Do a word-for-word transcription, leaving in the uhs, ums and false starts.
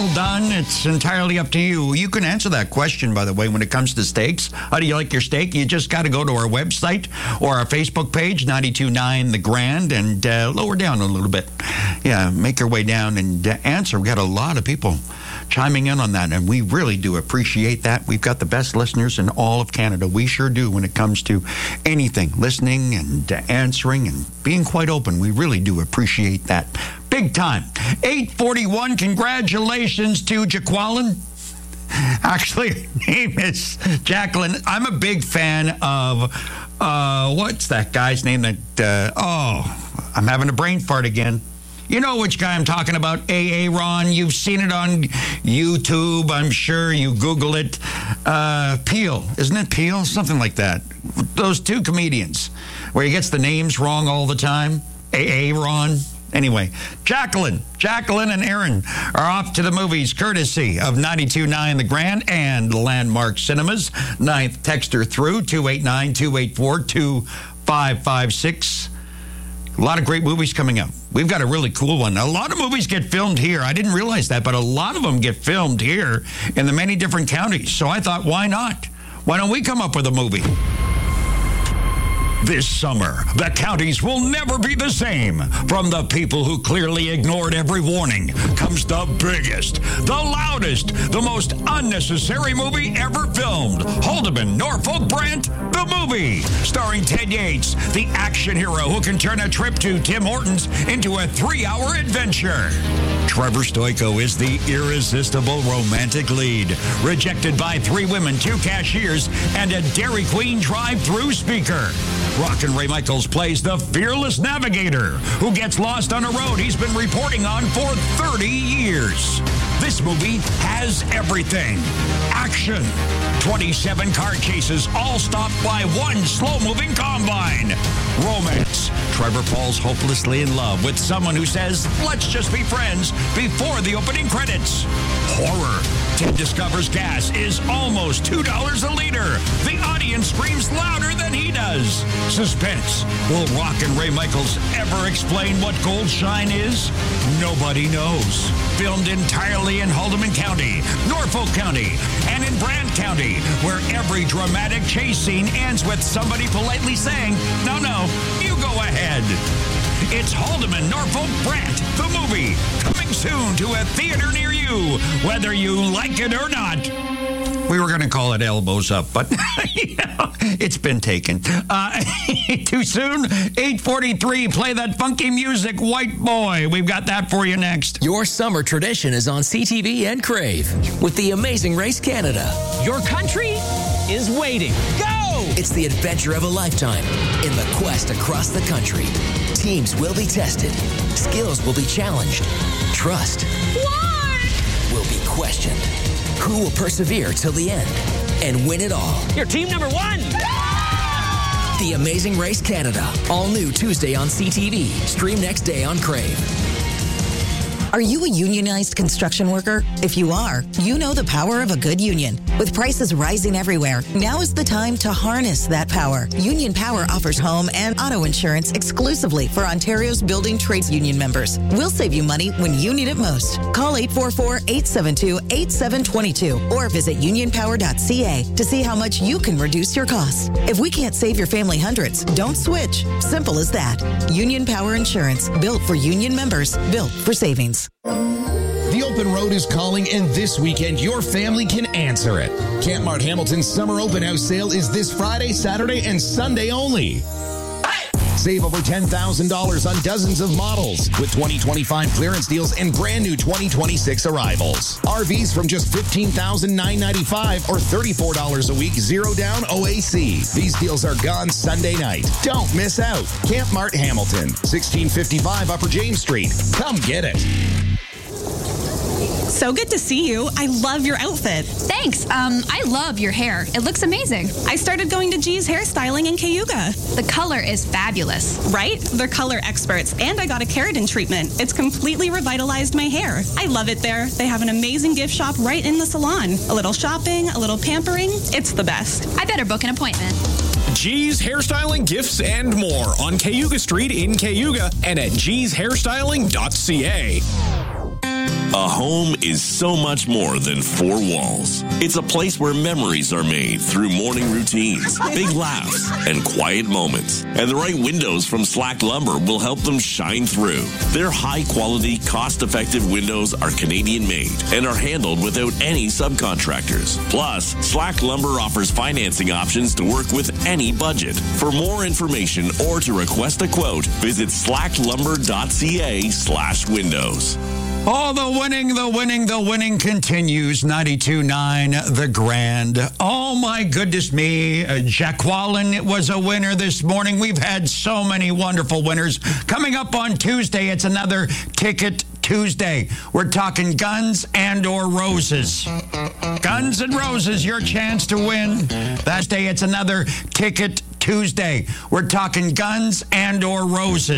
well done? It's entirely up to you. You can answer that question, by the way, when it comes to steaks. How do you like your steak? You just got to go to our website or our Facebook page, ninety-two point nine The Grand, and uh, lower down a little bit. Yeah, make your way down and uh, answer. We got a lot of people chiming in on that, and we really do appreciate that. We've got the best listeners in all of Canada. We sure do when it comes to anything, listening and uh, answering and being quite open. We really do appreciate that. Big time. eight forty-one, congratulations to Jaqueline. Actually, her name is Jacqueline. I'm a big fan of, uh, what's that guy's name that, uh, oh, I'm having a brain fart again. You know which guy I'm talking about, A A Ron. You've seen it on YouTube, I'm sure. You Google it. Uh, Peel. Isn't it Peel? Something like that. Those two comedians where he gets the names wrong all the time. A A Ron. Anyway, Jacqueline, Jacqueline and Aaron are off to the movies courtesy of ninety-two point nine The Grand and Landmark Cinemas. Ninth texter through, two eight nine, two eight four, two five five six. A lot of great movies coming up. We've got a really cool one. A lot of movies get filmed here. I didn't realize that, but a lot of them get filmed here in the many different counties. So I thought, why not? Why don't we come up with a movie? This summer, the counties will never be the same. From the people who clearly ignored every warning comes the biggest, the loudest, the most unnecessary movie ever filmed. Haldeman, Norfolk, Brant, the movie. Starring Ted Yates, the action hero who can turn a trip to Tim Hortons into a three-hour adventure. Trevor Stoico is the irresistible romantic lead, rejected by three women, two cashiers, and a Dairy Queen drive-through speaker. Rockin' Ray Michaels plays the fearless navigator who gets lost on a road he's been reporting on for thirty years. This movie has everything. Action. twenty-seven car chases, all stopped by one slow-moving combine. Romance. Trevor falls hopelessly in love with someone who says, let's just be friends, before the opening credits. Horror. Ted discovers gas is almost two dollars a liter. The audience screams louder than he does. Suspense. Will Rockin' Ray Michaels ever explain what gold shine is? Nobody knows. Filmed entirely in Haldeman County, Norfolk County, and in Brant County, where every dramatic chase scene ends with somebody politely saying, no, no, you go ahead. It's Haldeman, Norfolk, Brant, the movie, coming soon to a theater near you, whether you like it or not. We were going to call it Elbows Up, but yeah, it's been taken. Uh, too soon? eight forty-three, play that funky music, White Boy. We've got that for you next. Your summer tradition is on C T V and Crave with the Amazing Race Canada. Your country is waiting. Go! It's the adventure of a lifetime in the quest across the country. Teams will be tested. Skills will be challenged. Trust What? will be questioned. Who will persevere till the end and win it all? You're team number one. The Amazing Race Canada. All new Tuesday on C T V. Stream next day on Crave. Are you a unionized construction worker? If you are, you know the power of a good union. With prices rising everywhere, now is the time to harness that power. Union Power offers home and auto insurance exclusively for Ontario's building trades union members. We'll save you money when you need it most. Call eight four four, eight seven two, eight seven two two or visit union power dot c a to see how much you can reduce your costs. If we can't save your family hundreds, don't switch. Simple as that. Union Power Insurance, built for union members, built for savings. The Open Road is calling, and this weekend your family can answer it. Camp Mart Hamilton's Summer Open House Sale is this Friday, Saturday, and Sunday only. Save over ten thousand dollars on dozens of models with twenty twenty-five clearance deals and brand new twenty twenty-six arrivals. R Vs from just fifteen thousand nine hundred ninety-five dollars or thirty-four dollars a week, zero down O A C. These deals are gone Sunday night. Don't miss out. Camp Mart Hamilton, sixteen fifty-five Upper James Street. Come get it. So good to see you. I love your outfit. Thanks. Um, I love your hair. It looks amazing. I started going to G's Hairstyling in Cayuga. The color is fabulous. Right? They're color experts, and I got a keratin treatment. It's completely revitalized my hair. I love it there. They have an amazing gift shop right in the salon. A little shopping, a little pampering. It's the best. I better book an appointment. G's Hairstyling, Gifts, and more on Cayuga Street in Cayuga and at gees hairstyling dot c a. A home is so much more than four walls. It's a place where memories are made through morning routines, big laughs, and quiet moments. And the right windows from Slack Lumber will help them shine through. Their high-quality, cost-effective windows are Canadian-made and are handled without any subcontractors. Plus, Slack Lumber offers financing options to work with any budget. For more information or to request a quote, visit slacklumber.ca slash windows. Oh, the winning, the winning, the winning continues. ninety-two nine, The Grand. Oh, my goodness me. Uh, Jacqueline was a winner this morning. We've had so many wonderful winners. Coming up on Tuesday, it's another Ticket Tuesday. We're talking Guns and or Roses. Guns and Roses, your chance to win. That day, it's another Ticket Tuesday. We're talking Guns and or Roses.